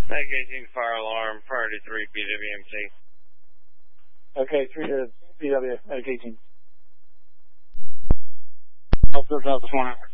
Medic 18 fire alarm, priority 3 PWMC. Okay, 3 to PW, Medic 18. Health Service House this morning.